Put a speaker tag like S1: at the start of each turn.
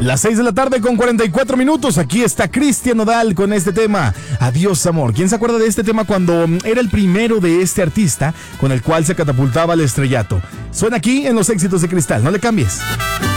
S1: Las 6 de la tarde con 44 minutos. Aquí está Cristian Nodal con este tema, Adiós Amor. ¿Quién se acuerda de este tema cuando era el primero de este artista con el cual se catapultaba al estrellato? Suena aquí en Los Éxitos de Cristal. No le cambies.